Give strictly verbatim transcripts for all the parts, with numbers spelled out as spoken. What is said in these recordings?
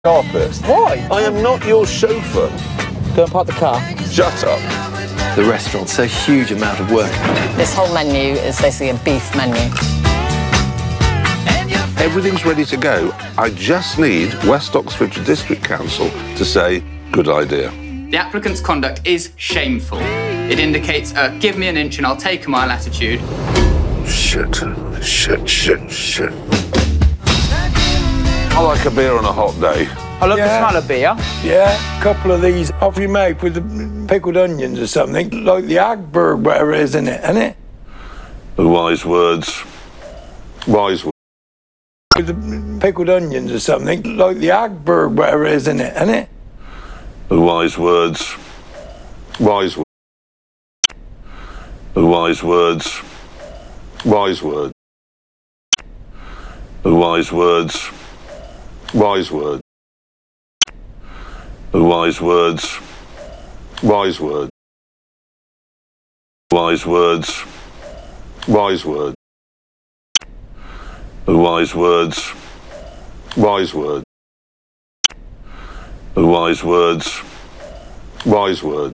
Therapist. Why? I am not your chauffeur. Go and park the car. Shut up. The restaurant's a huge amount of work. This whole menu is basically a beef menu. Everything's ready to go. I just need West Oxfordshire District Council to say, good idea. The applicant's conduct is shameful. It indicates a give me an inch and I'll take a mile attitude. Shit, shit, shit, shit. I like a beer on a hot day. I love Yeah. the smell of beer. Yeah, a couple of these off you make with the pickled onions or something, like the Agberg, whatever it is, isn't it? Isn't it? The wise words. Wise words. With the pickled onions or something, like the Agberg, whatever it is, isn't it? Isn't it? The wise words. Wise words. The wise words. Wise words. The wise words. Wise words. The wise words. Wise words. Wise words. Wise words. The wise words. Wise words. The wise words. Wise words.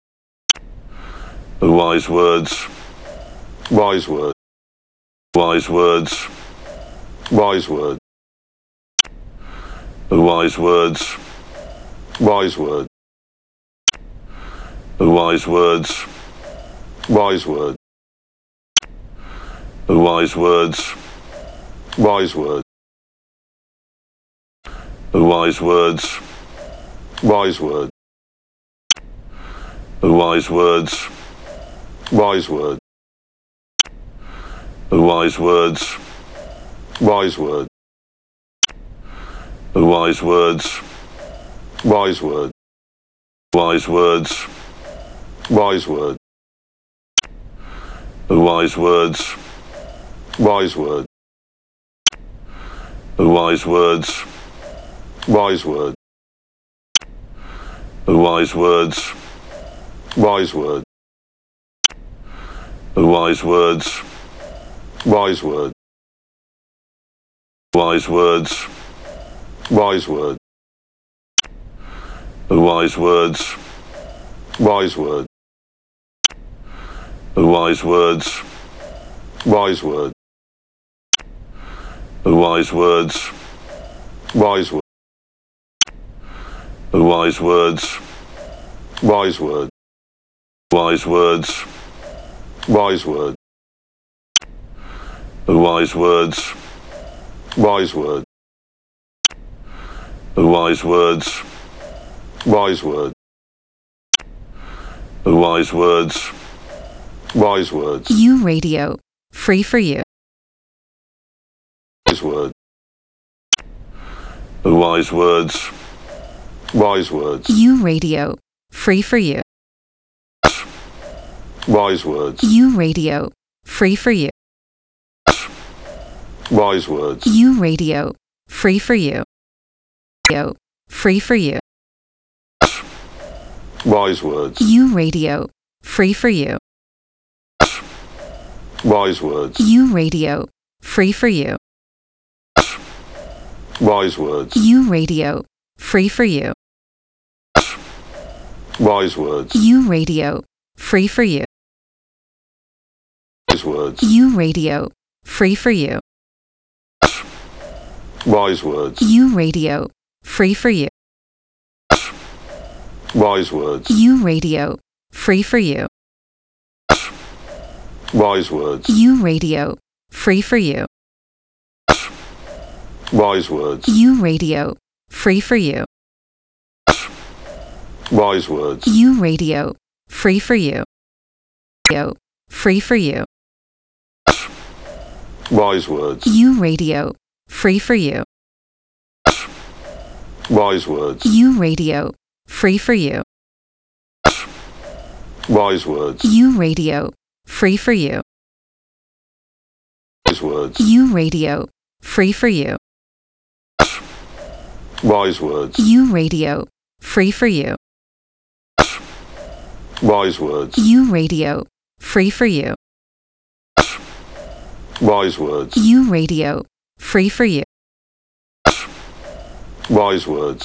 The wise words. Wise words. Wise words. Wise words. The wise words. Wise words. The wise words. Wise words. The wise words. Wise words. The wise words. Wise words. The wise words. Wise words. The wise words. Wise words. The wise words. Wise words. Wise words. Wise words. The wise words. Wise words. The wise words. Wise words. The wise words. Wise words. The wise words. Wise words. Wise words. Wise words. The wise words. Wise words. The wise words. Wise words. The wise words. Wise words. The wise words. Wise words. Wise words. Wise words. The wise words. Wise words. The wise words. Wise words. The wise words. Wise words. You Radio. Free for you. Wise words. The wise words. Wise words. You Radio. Free for you. Wise words. You Radio. Free for you. Wise words. You Radio. Free for you. Radio. Free for you. Wise words. You Radio. Free for you. Wise words. You Radio. Free for you. Wise words. You Radio. Free for you. Wise words. You Radio. Free for you. Wise words. You Radio. Free for you. Wise words. You Radio. Free for you. Wise words. You Radio. Free for you. Wise words. You Radio. Free for you. Wise words. You Radio. Free for you. Wise words. You Radio. Free for you. Radio. Free for you. Wise words. You Radio. Free for you. Wise words. You Radio. Free for you. Wise words. You Radio. Free for you. Wise words. You Radio. Free for you. Wise words. You Radio. Free for you. Wise words. You Radio. Free for you. Wise words. You Radio. Free for you. Wise words.